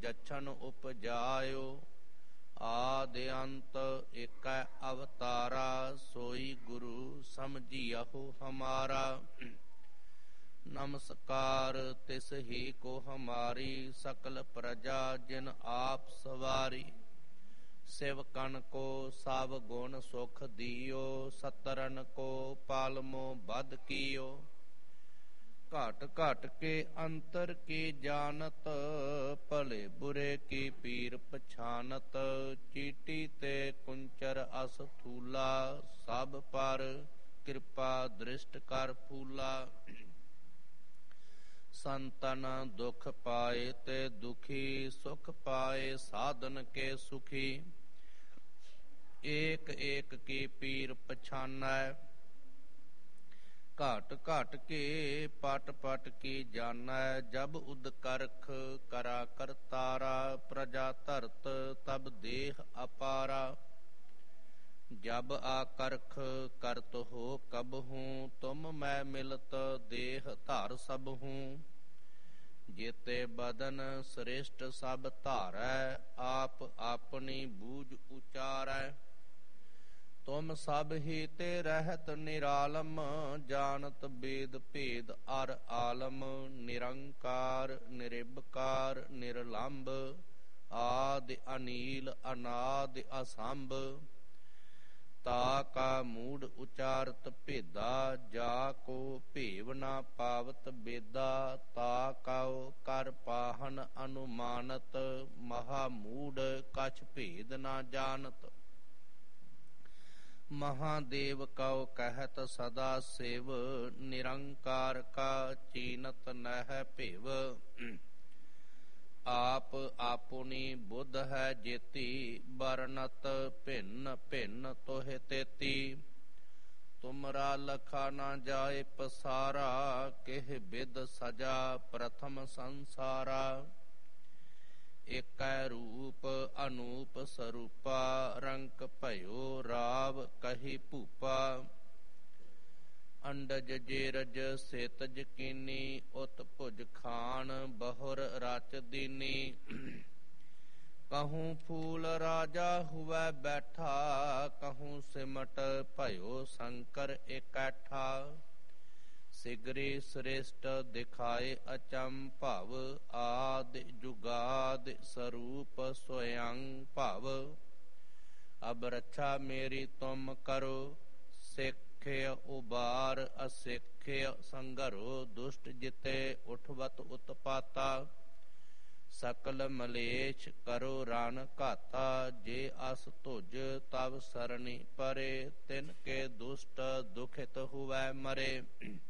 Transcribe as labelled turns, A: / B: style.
A: ਜਛਨ ਉਪਜਾਇਓ। ਆਦਿ ਅੰਤ ਏਕੈ ਅਵਤਾਰਾ, ਸੋਈ ਗੁਰੂ ਸਮਝਿਆਹੋ ਹਮਾਰਾ। ਨਮਸਕਾਰ ਤਿਸ ਹੀ ਕੋ ਹਮਾਰੀ, ਸਕਲ ਪ੍ਰਜਾ ਜਿਨ ਆਪ ਸਵਾਰੀ। ਸਿਵਕਨ ਕੋ ਸਭ ਗੁਣ ਸੁਖ ਦਿਓ, ਸਤਰਨ ਕੋ ਪਾਲਮੋ ਬਧ ਕੀਓ। ਘਟ ਘਟ ਕੇ ਅੰਤਰ ਕੀ ਜਾਨਤ, ਭਲੇ ਬੁਰੇ ਕੀ ਪੀਰ ਪਛਾਨਤ। ਚੀਟੀ ਤੇ ਕੁੰਚਰ ਅਸ ਥੂਲਾ, ਸਭ ਪਰ ਕਿਰਪਾ ਦ੍ਰਿਸ਼ਟ ਕਰ ਫੂਲਾ। ਸੰਤਨ ਦੁਖ ਪਾਏ ਤੇ ਦੁਖੀ, ਸੁਖ ਪਾਏ ਸਾਧਨ ਕੇ ਸੁਖੀ। ਏਕ ਏਕ ਕੀ ਪੀਰ ਪਛਾਨੈ, ਘਟ ਘਟ ਕੇ ਪਟ ਪਟ ਕੀ ਜਾਨੈ। ਜਬ ਉਦ ਕਰਖ ਕਰਾ ਕਰਤਾਰਾ, ਪ੍ਰਜਾ ਧਰਤ ਤਬ ਦੇਹ ਅਪਾਰਾ। ਜਬ ਆਕਰਖ ਕਰਤ ਹੋ ਕਬਹੂੰ, ਤੁਮ ਮੈਂ ਮਿਲਤ ਦੇਹ ਧਰ ਸਬਹੂੰ। ਜੇਤੇ ਬਦਨ ਸ੍ਰੇਸ਼ਟ ਸਭ ਧਾਰੈ, ਆਪ ਆਪਣੀ ਬੂਝ ਉਚਾਰੈ। ਤੁਮ ਸਭ ਹੀ ਤੇ ਰਹਿਤ ਨਿਰਾਲਮ, ਜਾਨਤ ਬੇਦ ਭੇਦ ਅਰ ਆਲਮ। ਨਿਰੰਕਾਰ ਨਿਰਿਬਕਾਰ ਨਿਰਲੰਭ, ਆਦਿ ਅਨੀਲ ਅਨਾਦਿ ਅਸੰਭ। ਤਾ ਕਾ ਮੂੜ ਉਚਾਰਤ ਭੇਦਾ, ਜਾ ਕੋ ਭੇਵ ਨਾ ਪਾਵਤ ਬੇਦਾ। ਤਾ ਕਉ ਕਰ ਪਾਹਨ ਅਨੁਮਾਨਤ, ਮਹਾ ਮੂੜ ਕਛ ਭੇਦ ਨਾ ਜਾਨਤ। ਮਹਾਦੇਵ ਕਉ ਕਹਿਤ ਸਦਾ ਸਿਵ, ਨਿਰੰਕਾਰ ਕਾ ਚੀਨਤ ਨਹਿ ਭਿਵ। ਆਪ ਆਪੁਨੀ ਬੁੱਧ ਹੈ ਜੇਤੀ, ਬਰਨਤ ਭਿੰਨ ਭਿੰਨ ਤੋਹਿ ਤੇਤੀ। ਤੁਮਰਾ ਲਖਾ ਨਾ ਜਾਏ ਪਸਾਰਾ, ਕਿਹ ਬਿਦ ਸਜਾ ਪ੍ਰਥਮ ਸੰਸਾਰਾ। ਏਕੈ ਰੂਪ ਅਨੂਪ ਸਰੂਪਾ, ਰੰਕ ਭਇਓ ਰਾਵ ਕਹੀ ਭੂਪਾ। ਅੰਡਜ ਜੇਰਜ ਸੇਤਜ ਕੀਨੀ, ਉਤ ਭੁਜ ਖਾਨ ਬਹੁਰ ਰਚ ਦੀਨੀ। ਕਹੂੰ ਫੂਲ ਰਾਜਾ ਹੁਵੈ ਬੈਠਾ, ਕਹੂੰ ਸਿਮਟ ਭਇਓ ਸ਼ੰਕਰ ਇਕੱਠਾ। ਸਿਗਰੀ ਸ੍ਰੇਸ਼ਟ ਦਿਖਾਏ ਅਚੰਭਵ, ਆਦਿ ਜੁਗਾਦਿ ਸਰੂਪ ਸਵਯੰ ਭਵ। ਅਬ ਰੱਛਾ ਮੇਰੀ ਤੁਮ ਕਰੋ, ਸਿੱਖਿ ਉਬਾਰ ਅਸਿੱਖਿ ਸੰਘਰੋ। ਦੁਸ਼ਟ ਜਿਤੇ ਉਠਵਤ ਉਤਪਾਤਾ, ਸਕਲ ਮਲੇਛ ਕਰੋ ਰਨ ਘਾਤਾ। ਜੇ ਅਸ ਤੁਜ ਤਵ ਸਰਣੀ ਪਰੇ, ਤਿਨ ਕੇ ਦੁਸ਼ਟ ਦੁਖਿਤ ਹੁਵੈ ਮਰੇ।